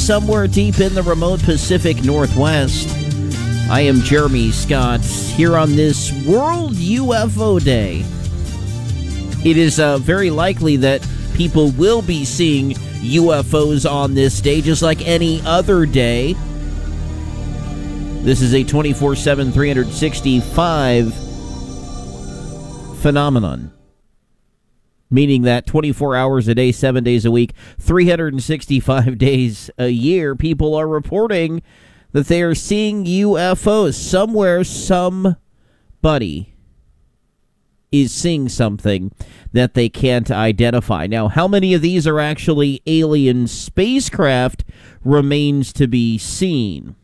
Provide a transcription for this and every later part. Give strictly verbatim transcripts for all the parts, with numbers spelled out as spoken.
somewhere deep in the remote Pacific Northwest. I am Jeremy Scott, here on this World U F O Day. It is uh, very likely that people will be seeing U F Os on this day, just like any other day. This is a twenty-four seven, three sixty-five phenomenon, meaning that twenty-four hours a day, seven days a week, three hundred sixty-five days a year, people are reporting that they are seeing U F Os. Somewhere, somebody is seeing something that they can't identify. Now, how many of these are actually alien spacecraft remains to be seen.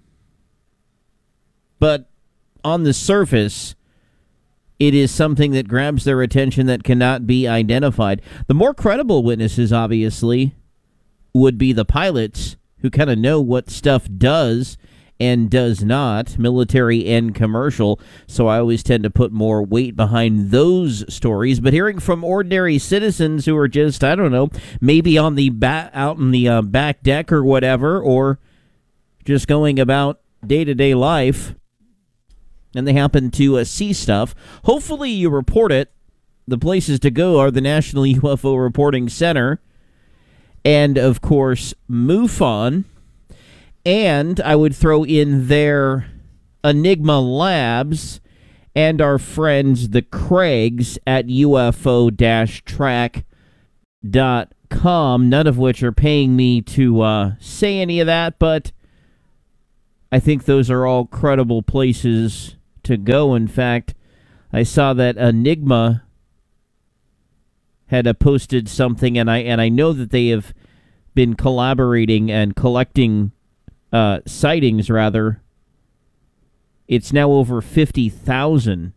But on the surface, it is something that grabs their attention that cannot be identified. The more credible witnesses, obviously, would be the pilots who kind of know what stuff does and does not, military and commercial. So I always tend to put more weight behind those stories. But hearing from ordinary citizens who are just, I don't know, maybe on the ba- out in the uh, back deck or whatever, or just going about day-to-day life, and they happen to uh, see stuff, hopefully you report it. The places to go are the National U F O Reporting Center and, of course, MUFON. And I would throw in there Enigma Labs and our friends, the Craigs, at U F O track dot com, none of which are paying me to uh, say any of that, but I think those are all credible places to go. In fact, I saw that Enigma had uh, posted something, and I and I know that they have been collaborating and collecting uh, sightings, rather. It's now over fifty thousand.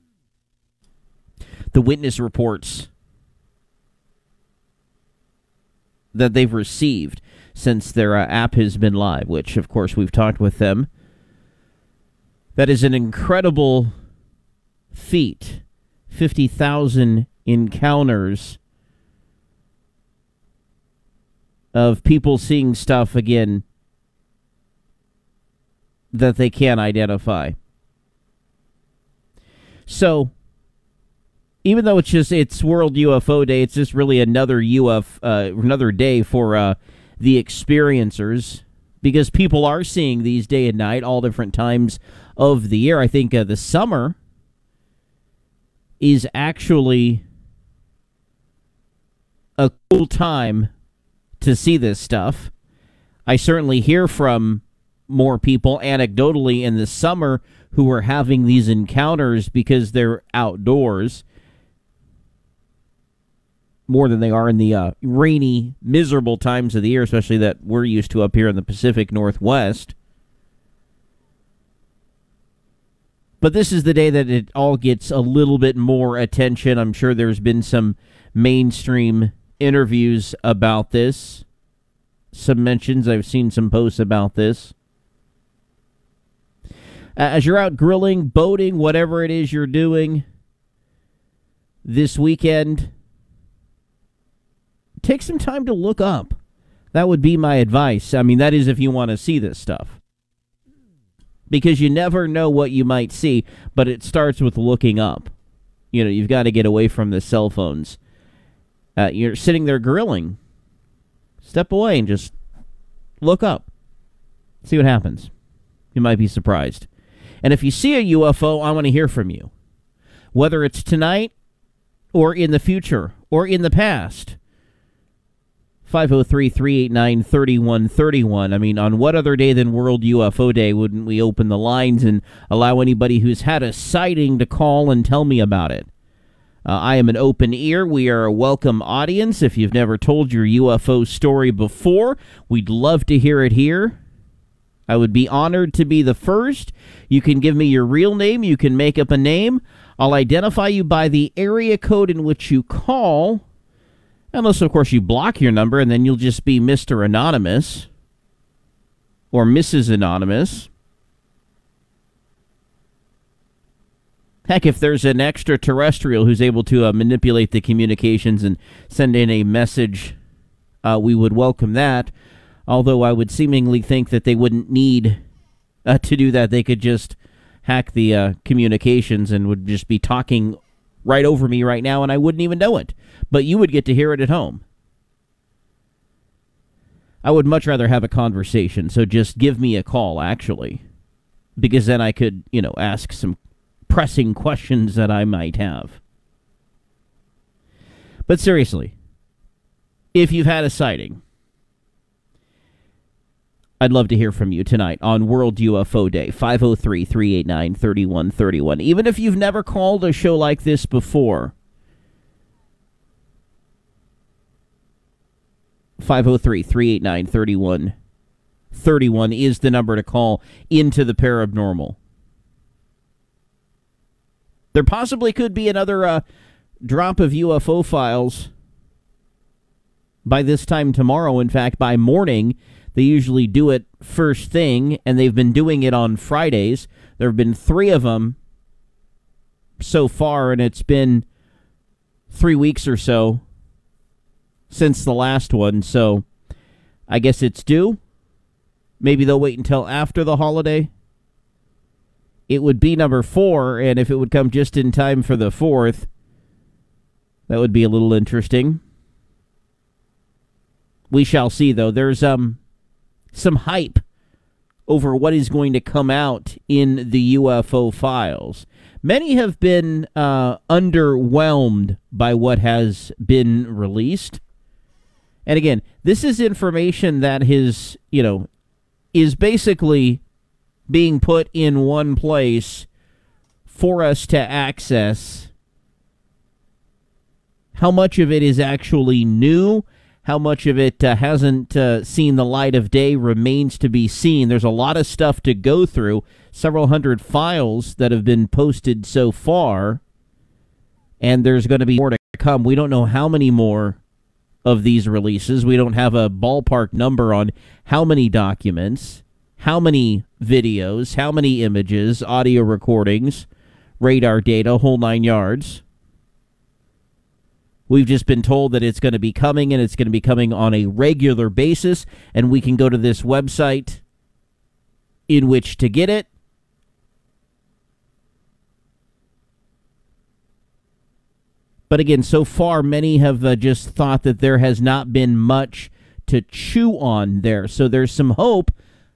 The witness reports that they've received since their uh, app has been live, which, of course, we've talked with them. That is an incredible feat. fifty thousand encounters of people seeing stuff, again, that they can't identify. So, even though it's just, it's World U F O Day, it's just really another U F, uh, another day for uh, the experiencers, because people are seeing these day and night, all different times of the year. I think uh, the summer is actually a cool time to see this stuff. I certainly hear from more people anecdotally in the summer who are having these encounters because they're outdoors more than they are in the uh, rainy, miserable times of the year, especially that we're used to up here in the Pacific Northwest. But this is the day that it all gets a little bit more attention. I'm sure there's been some mainstream interviews about this, some mentions. I've seen some posts about this. As you're out grilling, boating, whatever it is you're doing this weekend, take some time to look up. That would be my advice. I mean, that is if you want to see this stuff. Because you never know what you might see, but it starts with looking up. You know, you've got to get away from the cell phones. Uh, you're sitting there grilling. Step away and just look up. See what happens. You might be surprised. And if you see a U F O, I want to hear from you. Whether it's tonight or in the future or in the past. five oh three, three eight nine, three one three one. I mean, on what other day than World U F O Day wouldn't we open the lines and allow anybody who's had a sighting to call and tell me about it? Uh, I am an open ear. We are a welcome audience. If you've never told your U F O story before, we'd love to hear it here. I would be honored to be the first. You can give me your real name. You can make up a name. I'll identify you by the area code in which you call. Unless, of course, you block your number, and then you'll just be Mister Anonymous or Missus Anonymous. Heck, if there's an extraterrestrial who's able to uh, manipulate the communications and send in a message, uh, we would welcome that. Although I would seemingly think that they wouldn't need uh, to do that. They could just hack the uh, communications and would just be talking right over me right now, and I wouldn't even know it. But you would get to hear it at home. I would much rather have a conversation, so just give me a call, actually. Because then I could, you know, ask some pressing questions that I might have. But seriously, if you've had a sighting, I'd love to hear from you tonight on World U F O Day, five oh three, three eight nine, three one three one. Even if you've never called a show like this before, five oh three, three eight nine, three one three one is the number to call into the paranormal. There possibly could be another uh, drop of U F O files by this time tomorrow. In fact, by morning. They usually do it first thing, and they've been doing it on Fridays. There have been three of them so far, and it's been three weeks or so since the last one, so I guess it's due. Maybe they'll wait until after the holiday. It would be number four, and if it would come just in time for the fourth, that would be a little interesting. We shall see, though. There's, um... some hype over what is going to come out in the U F O files. Many have been uh, underwhelmed by what has been released. And again, this is information that is, you know, is basically being put in one place for us to access. How much of it is actually new? How much of it uh, hasn't uh, seen the light of day remains to be seen. There's a lot of stuff to go through, several hundred files that have been posted so far, and there's going to be more to come. We don't know how many more of these releases. We don't have a ballpark number on how many documents, how many videos, how many images, audio recordings, radar data, whole nine yards. We've just been told that it's going to be coming, and it's going to be coming on a regular basis, and we can go to this website in which to get it. But again, so far, many have uh, just thought that there has not been much to chew on there. So there's some hope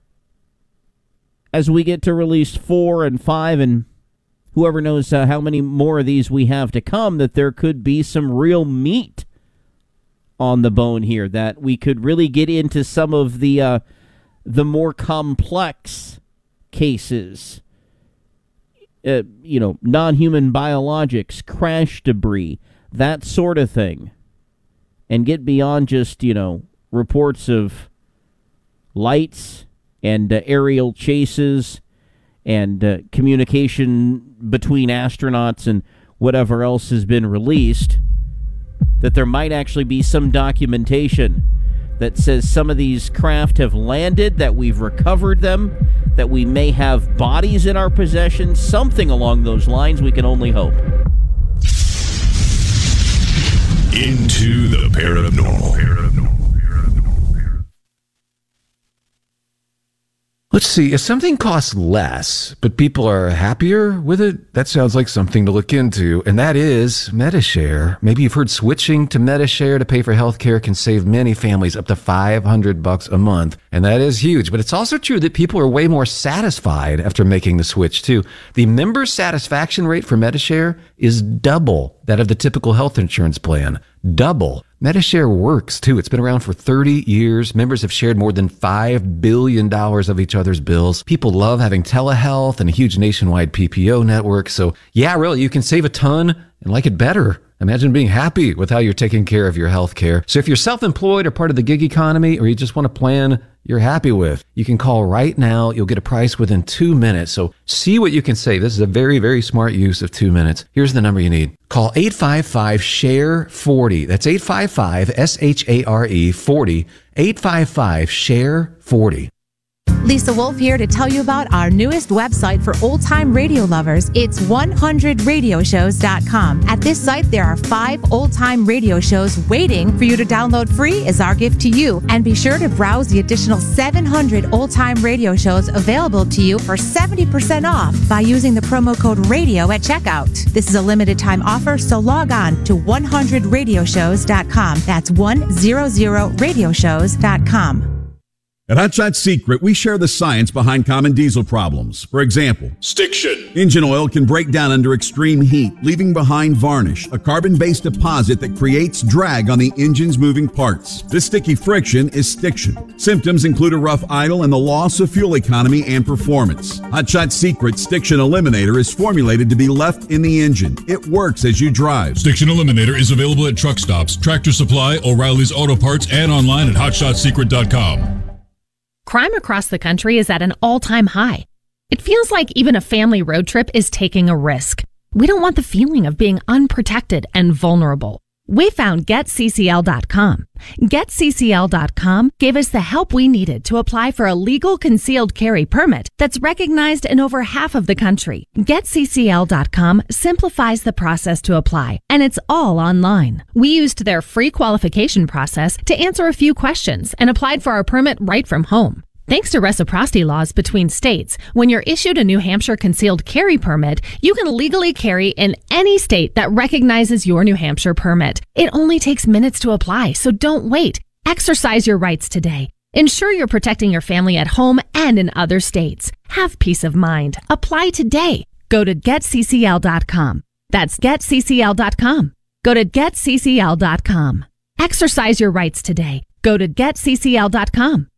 as we get to release four and five and whoever knows uh, how many more of these we have to come, that there could be some real meat on the bone here, that we could really get into some of the uh, the more complex cases, uh, you know, non-human biologics, crash debris, that sort of thing, and get beyond just, you know, reports of lights and uh, aerial chases and uh, communication between astronauts and whatever else has been released, that there might actually be some documentation that says some of these craft have landed, that we've recovered them, that we may have bodies in our possession, something along those lines. We can only hope. Into the paranormal. paranormal. Let's see, if something costs less, but people are happier with it, that sounds like something to look into, and that is Medi-Share. Maybe you've heard switching to Medi-Share to pay for healthcare can save many families up to five hundred bucks a month, and that is huge. But it's also true that people are way more satisfied after making the switch, too. The member satisfaction rate for Medi-Share is double that of the typical health insurance plan. Double. Medi-Share works, too. It's been around for thirty years. Members have shared more than five billion dollars of each other's bills. People love having telehealth and a huge nationwide P P O network. So, yeah, really, you can save a ton and like it better. Imagine being happy with how you're taking care of your health care. So if you're self-employed or part of the gig economy, or you just want a plan you're happy with, you can call right now. You'll get a price within two minutes. So see what you can save. This is a very, very smart use of two minutes. Here's the number you need. Call eight five five, S H A R E, forty. That's eight five five, S H A R E, forty. eight five five, S H A R E, forty. Lisa Wolf here to tell you about our newest website for old-time radio lovers. It's one hundred radio shows dot com. At this site, there are five old-time radio shows waiting for you to download free as our gift to you. And be sure to browse the additional seven hundred old-time radio shows available to you for seventy percent off by using the promo code RADIO at checkout. This is a limited time offer, so log on to one hundred radio shows dot com. That's one hundred radio shows dot com. At Hot Shot Secret, we share the science behind common diesel problems. For example, stiction. Engine oil can break down under extreme heat, leaving behind varnish, a carbon-based deposit that creates drag on the engine's moving parts. This sticky friction is stiction. Symptoms include a rough idle and the loss of fuel economy and performance. Hot Shot Secret Stiction Eliminator is formulated to be left in the engine. It works as you drive. Stiction Eliminator is available at truck stops, Tractor Supply, O'Reilly's Auto Parts, and online at hot shot secret dot com. Crime across the country is at an all-time high. It feels like even a family road trip is taking a risk. We don't want the feeling of being unprotected and vulnerable. We found get C C L dot com. get C C L dot com gave us the help we needed to apply for a legal concealed carry permit that's recognized in over half of the country. get C C L dot com simplifies the process to apply, and it's all online. We used their free qualification process to answer a few questions and applied for our permit right from home. Thanks to reciprocity laws between states, when you're issued a New Hampshire concealed carry permit, you can legally carry in any state that recognizes your New Hampshire permit. It only takes minutes to apply, so don't wait. Exercise your rights today. Ensure you're protecting your family at home and in other states. Have peace of mind. Apply today. Go to get C C L dot com. That's get C C L dot com. Go to get C C L dot com. Exercise your rights today. Go to get C C L dot com.